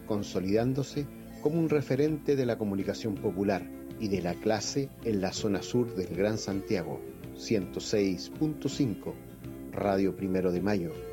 consolidándose como un referente de la comunicación popular y de la clase en la zona sur del Gran Santiago. 106.5 Radio Primero de Mayo,